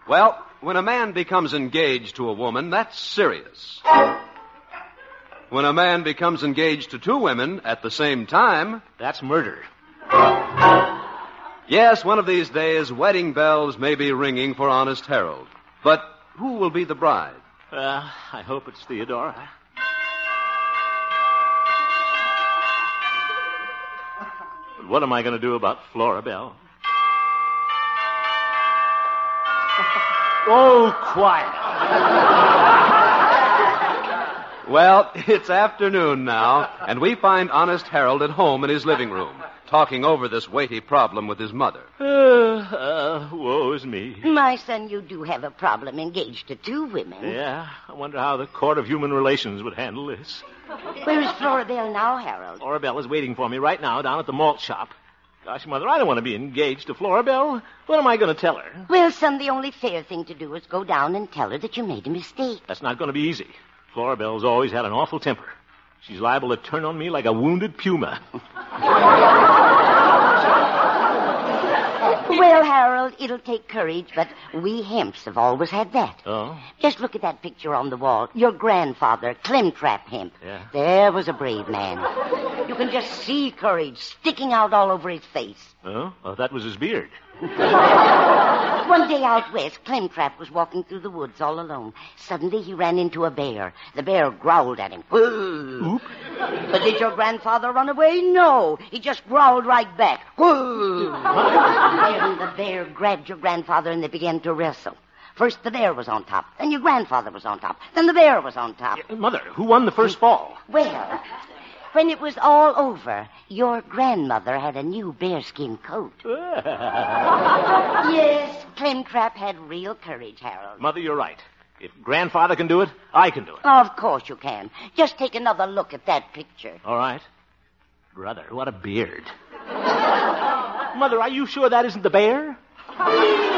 Well, when a man becomes engaged to a woman, that's serious. When a man becomes engaged to two women at the same time... That's murder. Yes, one of these days, wedding bells may be ringing for Honest Harold. But who will be the bride? I hope it's Theodora. But what am I going to do about Florabelle? Oh, quiet. Well, it's afternoon now, and we find Honest Harold at home in his living room, talking over this weighty problem with his mother. Woe is me. My son, you do have a problem engaged to two women. Yeah, I wonder how the Court of Human Relations would handle this. Where is Florabelle now, Harold? Florabelle is waiting for me right now down at the malt shop. Gosh, Mother, I don't want to be engaged to Florabelle. What am I going to tell her? Well, son, the only fair thing to do is go down and tell her that you made a mistake. That's not going to be easy. Florabelle's always had an awful temper. She's liable to turn on me like a wounded puma. Well, Harold, it'll take courage, but we Hemps have always had that. Oh? Just look at that picture on the wall. Your grandfather, Clemtrap Hemp. Yeah. There was a brave man. You can just see courage sticking out all over his face. Oh? That was his beard. One day out west, Clemtrap was walking through the woods all alone. Suddenly he ran into a bear. The bear growled at him. Oop. But did your grandfather run away? No. He just growled right back. Then the bear grabbed your grandfather and they began to wrestle. First the bear was on top, then your grandfather was on top, then the bear was on top. Mother, who won the first fall? Well, when it was all over, your grandmother had a new bearskin coat. Yes, Clemtrap had real courage, Harold. Mother, you're right. If grandfather can do it, I can do it. Of course you can. Just take another look at that picture. All right. Brother, what a beard. Mother, are you sure that isn't the bear?